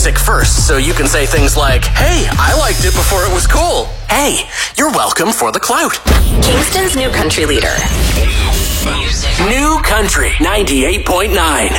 music first so you can say things like, hey, I liked it before it was cool. Hey, you're welcome for the clout. Kingston's new country leader. New Country 98.9.